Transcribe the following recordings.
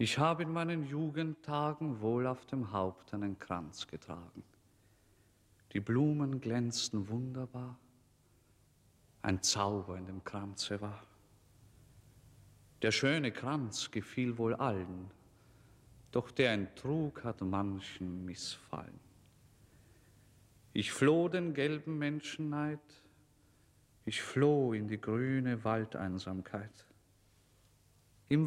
Ich habe in meinen Jugendtagen wohl auf dem Haupt einen Kranz getragen. Die Blumen glänzten wunderbar, ein Zauber in dem Kranze war. Der schöne Kranz gefiel wohl allen, doch der ihn trug, hat manchen missfallen. Ich floh den gelben Menschenneid, ich floh in die grüne Waldeinsamkeit. Im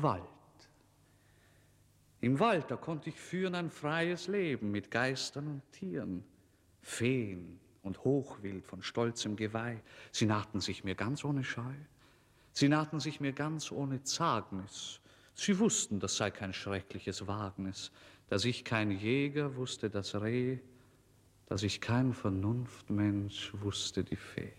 Wald, da konnte ich führen ein freies Leben mit Geistern und Tieren, Feen und Hochwild von stolzem Geweih. Sie nahten sich mir ganz ohne Scheu, sie nahten sich mir ganz ohne Zagnis. Sie wussten, das sei kein schreckliches Wagnis, dass ich kein Jäger wusste das Reh, dass ich kein Vernunftmensch wusste die Fee.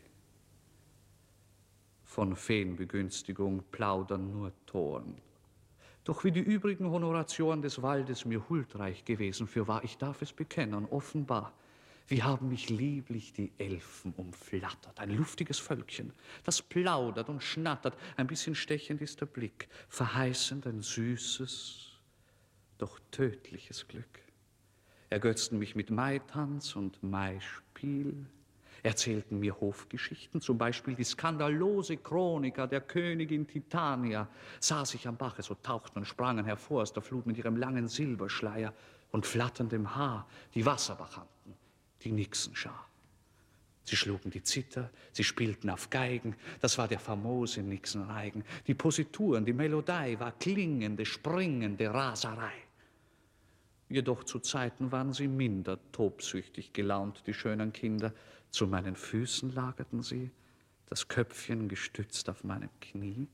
Von Feenbegünstigung plaudern nur Toren. Doch wie die übrigen Honoratioren des Waldes mir huldreich gewesen, fürwahr, ich darf es bekennen, offenbar, wie haben mich lieblich die Elfen umflattert, ein luftiges Völkchen, das plaudert und schnattert, ein bisschen stechend ist der Blick, verheißend ein süßes, doch tödliches Glück. Ergötzten mich mit Maitanz und Maispiel, erzählten mir Hofgeschichten, zum Beispiel die skandalose Chronika der Königin Titania. Saß ich am Bache, so tauchten und sprangen hervor aus der Flut mit ihrem langen Silberschleier und flatterndem Haar die Wasserbachanten, die Nixenschar. Sie schlugen die Zither, sie spielten auf Geigen, das war der famose Nixenreigen. Die Posituren, die Melodei war klingende, springende Raserei. Jedoch zu Zeiten waren sie minder tobsüchtig gelaunt, die schönen Kinder. Zu meinen Füßen lagerten sie, das Köpfchen gestützt auf meinem Knie,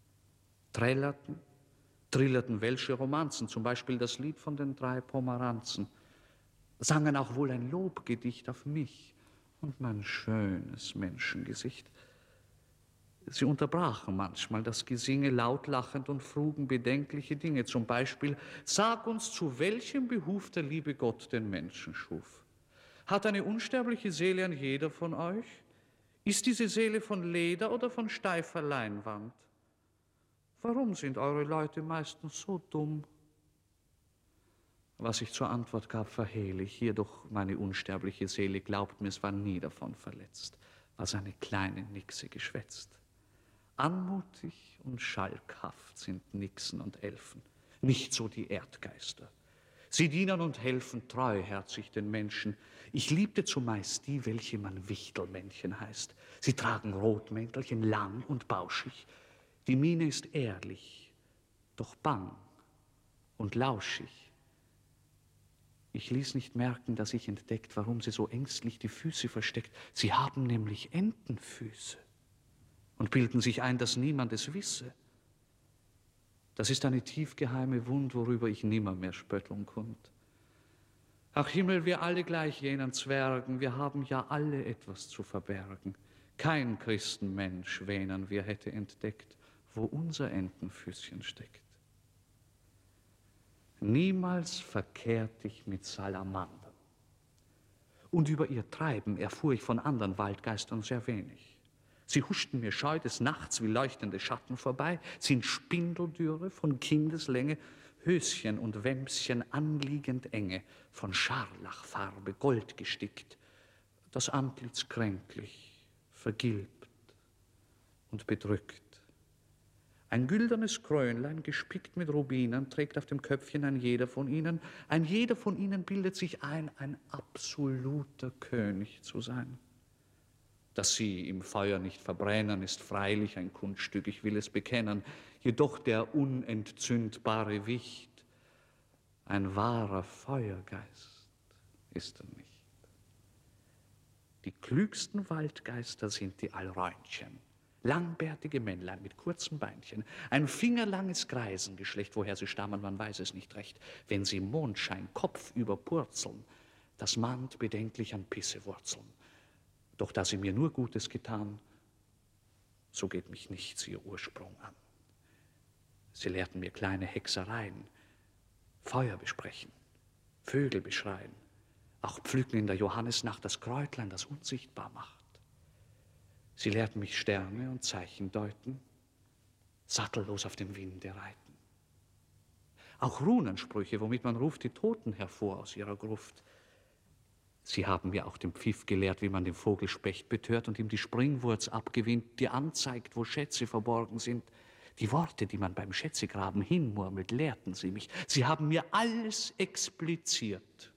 trillerten welsche Romanzen, zum Beispiel das Lied von den 3 Pomeranzen, sangen auch wohl ein Lobgedicht auf mich und mein schönes Menschengesicht. Sie unterbrachen manchmal das Gesinge laut lachend und frugen bedenkliche Dinge, zum Beispiel: Sag uns, zu welchem Behuf der liebe Gott den Menschen schuf. Hat eine unsterbliche Seele ein jeder von euch? Ist diese Seele von Leder oder von steifer Leinwand? Warum sind eure Leute meistens so dumm? Was ich zur Antwort gab, verhehle ich, jedoch meine unsterbliche Seele glaubt mir, es war nie davon verletzt, was eine kleine Nixe geschwätzt. Anmutig und schalkhaft sind Nixen und Elfen, nicht so die Erdgeister. Sie dienen und helfen treuherzig den Menschen. Ich liebte zumeist die, welche man Wichtelmännchen heißt. Sie tragen Rotmäntelchen, lang und bauschig. Die Miene ist ehrlich, doch bang und lauschig. Ich ließ nicht merken, dass ich entdeckt, warum sie so ängstlich die Füße versteckt. Sie haben nämlich Entenfüße und bilden sich ein, dass niemand es wisse. Das ist eine tiefgeheime Wund, worüber ich nimmermehr spötteln konnt. Ach Himmel, wir alle gleich jenen Zwergen, wir haben ja alle etwas zu verbergen. Kein Christenmensch, wähnen wir, hätte entdeckt, wo unser Entenfüßchen steckt. Niemals verkehrt ich mit Salamandern. Und über ihr Treiben erfuhr ich von anderen Waldgeistern sehr wenig. Sie huschten mir scheu des Nachts wie leuchtende Schatten vorbei, sind Spindeldürre von Kindeslänge, Höschen und Wämschen anliegend enge, von Scharlachfarbe Gold gestickt, das Antlitz kränklich, vergilbt und bedrückt. Ein güldernes Krönlein, gespickt mit Rubinen, trägt auf dem Köpfchen ein jeder von ihnen. Ein jeder von ihnen bildet sich ein absoluter König zu sein. Dass sie im Feuer nicht verbrennen, ist freilich ein Kunststück, ich will es bekennen. Jedoch der unentzündbare Wicht, ein wahrer Feuergeist ist er nicht. Die klügsten Waldgeister sind die Alräunchen, langbärtige Männlein mit kurzen Beinchen, ein fingerlanges Greisengeschlecht, woher sie stammen, man weiß es nicht recht. Wenn sie Mondschein kopfüber purzeln, das mahnt bedenklich an Pissewurzeln. Doch da sie mir nur Gutes getan, so geht mich nichts ihr Ursprung an. Sie lehrten mir kleine Hexereien, Feuer besprechen, Vögel beschreien, auch pflücken in der Johannisnacht das Kräutlein, das unsichtbar macht. Sie lehrten mich Sterne und Zeichen deuten, sattellos auf dem Winde reiten. Auch Runensprüche, womit man ruft die Toten hervor aus ihrer Gruft. Sie haben mir auch den Pfiff gelehrt, wie man den Vogelspecht betört und ihm die Springwurz abgewinnt, die anzeigt, wo Schätze verborgen sind. Die Worte, die man beim Schätzegraben hinmurmelt, lehrten sie mich. Sie haben mir alles expliziert.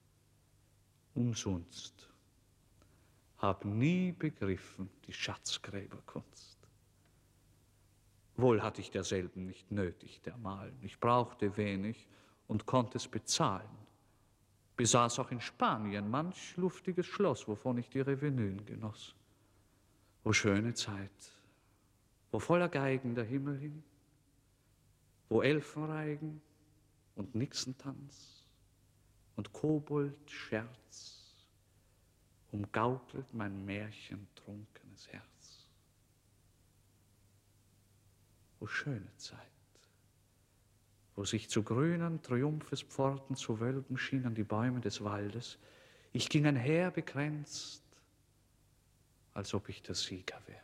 Umsonst. Hab nie begriffen die Schatzgräberkunst. Wohl hatte ich derselben nicht nötig, der Malen. Ich brauchte wenig und konnte es bezahlen. Besaß auch in Spanien manch luftiges Schloss, wovon ich die Revenuen genoss. O schöne Zeit, wo voller Geigen der Himmel hing, wo Elfenreigen und Nixentanz und Koboldscherz umgaukelt mein märchentrunkenes Herz. O schöne Zeit, wo sich zu grünen Triumphespforten zu wölben schienen die Bäume des Waldes. Ich ging einher bekränzt, als ob ich der Sieger wäre.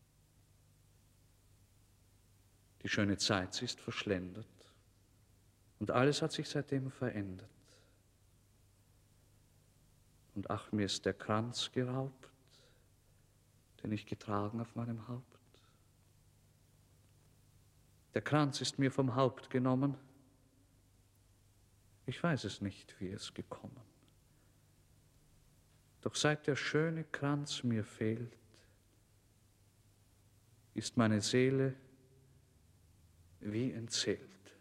Die schöne Zeit, sie ist verschlendet und alles hat sich seitdem verändert. Und ach, mir ist der Kranz geraubt, den ich getragen auf meinem Haupt. Der Kranz ist mir vom Haupt genommen. Ich weiß es nicht, wie es gekommen. Doch seit der schöne Kranz mir fehlt, ist meine Seele wie entzählt.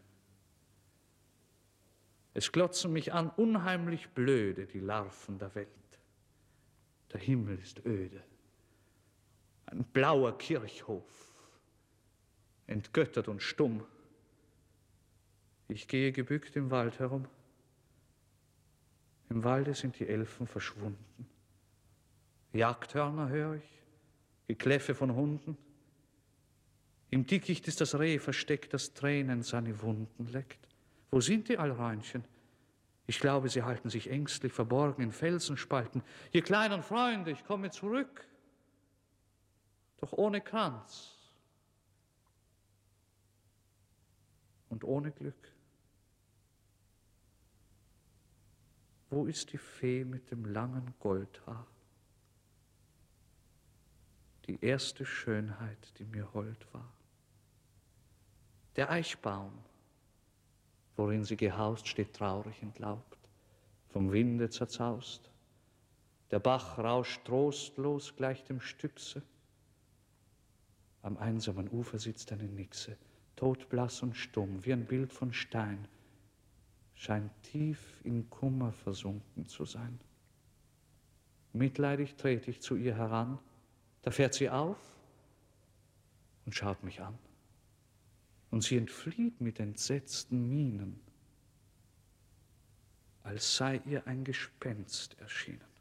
Es glotzen mich an unheimlich blöde die Larven der Welt. Der Himmel ist öde, ein blauer Kirchhof, entgöttert und stumm. Ich gehe gebückt im Wald herum. Im Walde sind die Elfen verschwunden. Jagdhörner höre ich, Gekläffe von Hunden. Im Dickicht ist das Reh versteckt, das Tränen seine Wunden leckt. Wo sind die Alräunchen? Ich glaube, sie halten sich ängstlich verborgen in Felsenspalten. Ihr kleinen Freunde, ich komme zurück, doch ohne Kranz und ohne Glück. Wo ist die Fee mit dem langen Goldhaar? Die erste Schönheit, die mir hold war. Der Eichbaum, worin sie gehaust, steht traurig entlaubt, vom Winde zerzaust. Der Bach rauscht trostlos gleich dem Styxe. Am einsamen Ufer sitzt eine Nixe, todblass und stumm, wie ein Bild von Stein, scheint tief in Kummer versunken zu sein. Mitleidig trete ich zu ihr heran, da fährt sie auf und schaut mich an. Und sie entflieht mit entsetzten Mienen, als sei ihr ein Gespenst erschienen.